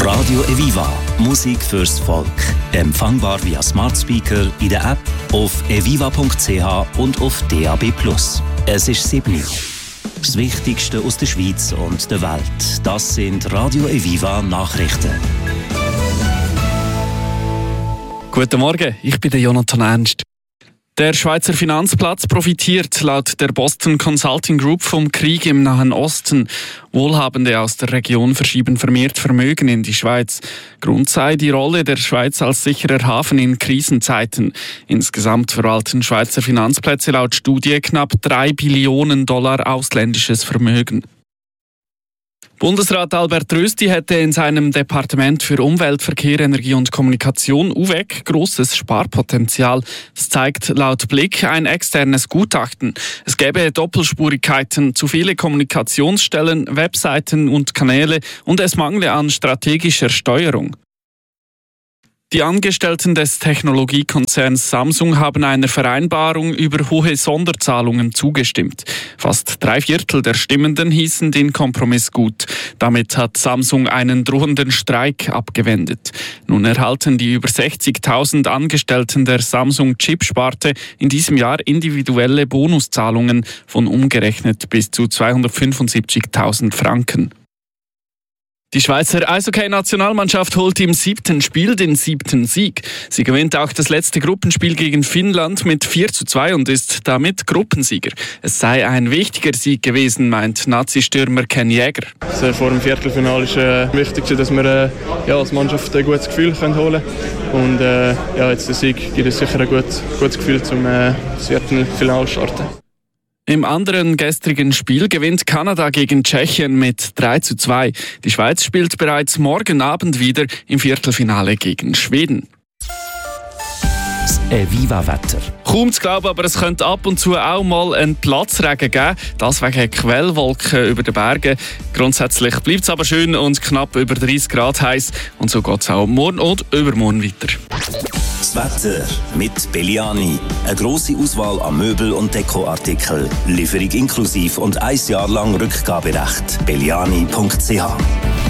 Radio Eviva. Musik fürs Volk. Empfangbar via Smart Speaker in der App, auf eviva.ch und auf DAB+. Es ist 7 Uhr. Das Wichtigste aus der Schweiz und der Welt. Das sind Radio Eviva Nachrichten. Guten Morgen, ich bin der Jonathan Ernst. Der Schweizer Finanzplatz profitiert laut der Boston Consulting Group vom Krieg im Nahen Osten. Wohlhabende aus der Region verschieben vermehrt Vermögen in die Schweiz. Grund sei die Rolle der Schweiz als sicherer Hafen in Krisenzeiten. Insgesamt verwalten Schweizer Finanzplätze laut Studie knapp 3 Billionen Dollar ausländisches Vermögen. Bundesrat Albert Rösti hätte in seinem Departement für Umwelt, Verkehr, Energie und Kommunikation UVEC grosses Sparpotenzial. Das zeigt laut Blick ein externes Gutachten. Es gäbe Doppelspurigkeiten, zu viele Kommunikationsstellen, Webseiten und Kanäle und es mangle an strategischer Steuerung. Die Angestellten des Technologiekonzerns Samsung haben einer Vereinbarung über hohe Sonderzahlungen zugestimmt. Fast 3/4 der Stimmenden hießen den Kompromiss gut. Damit hat Samsung einen drohenden Streik abgewendet. Nun erhalten die über 60.000 Angestellten der Samsung-Chip-Sparte in diesem Jahr individuelle Bonuszahlungen von umgerechnet bis zu 275.000 Franken. Die Schweizer Eishockey-Nationalmannschaft holt im 7. Spiel den 7. Sieg. Sie gewinnt auch das letzte Gruppenspiel gegen Finnland mit 4:2 und ist damit Gruppensieger. Es sei ein wichtiger Sieg gewesen, meint Nazi-Stürmer Ken Jäger. Also vor dem Viertelfinale ist das Wichtigste, dass wir als Mannschaft ein gutes Gefühl holen können. Und jetzt der Sieg gibt uns sicher ein gutes Gefühl zum Viertelfinale starten. Im anderen gestrigen Spiel gewinnt Kanada gegen Tschechien mit 3:2. Die Schweiz spielt bereits morgen Abend wieder im Viertelfinale gegen Schweden. Das Eviva-Wetter. Kaum zu glauben, aber es könnte ab und zu auch mal einen Platzregen geben. Das wegen Quellwolken über den Bergen. Grundsätzlich bleibt es aber schön und knapp über 30 Grad heiß. Und so geht es auch morgen und übermorgen weiter. Das Wetter mit Belliani. Eine grosse Auswahl an Möbel- und Dekoartikeln. Lieferung inklusive und 1 Jahr lang Rückgaberecht. Belliani.ch